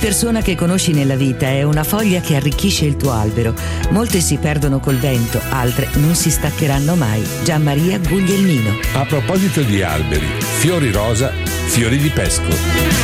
persona che conosci nella vita è una foglia che arricchisce il tuo albero. Molte si perdono col vento, altre non si staccheranno mai. Gianmaria Guglielmino. A proposito di alberi, fiori rosa, fiori di pesco.